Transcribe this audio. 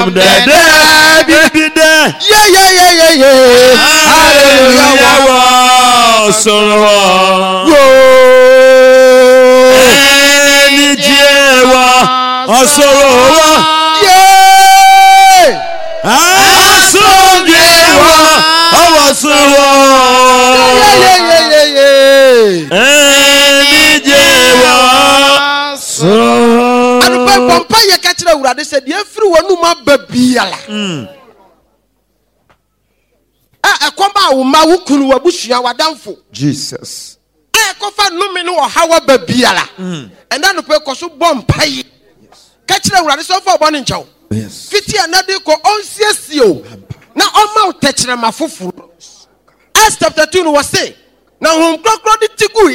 Hallelujah. Sorrow. Any jewa. Sorrow. They said, everyone who ma babiala. A comba ma wukunu wabushia wadamfo. Jesus. A kofa no menu or how babiala. And then the people so bomb pay. Catch the radi so for one inch. Yes. Fiti another ko on CSO. Now on mouth touch them a fufu. As chapter 2 was say. Now home crocodile tiku.